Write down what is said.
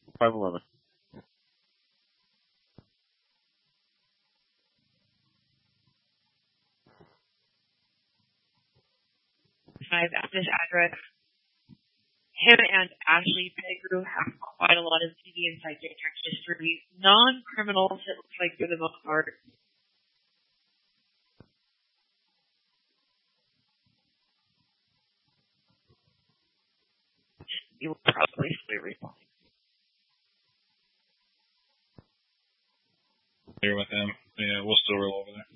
5'11". At this address. Him and Ashley Pettigrew have quite a lot of TV and psychiatric history. Non-criminals, it looks like, for the most part. You will probably still respond. Here with him. Yeah, we'll still roll over there.